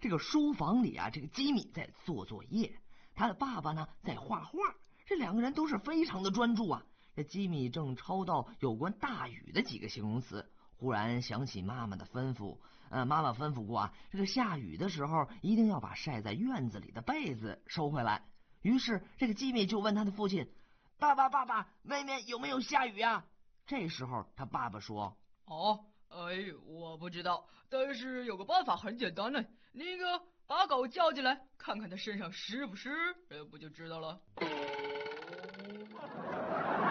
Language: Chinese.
这个书房里啊，这个吉米在做作业，他的爸爸呢在画画，这两个人都是非常的专注啊。这吉米正抄到有关大雨的几个形容词，忽然想起妈妈的吩咐，妈妈吩咐过啊，这个下雨的时候一定要把晒在院子里的被子收回来。于是这个吉米就问他的父亲：爸爸，外面有没有下雨啊？这时候他爸爸说： 我不知道，但是有个办法很简单呢，把狗叫进来，看看它身上湿不湿，不就知道了。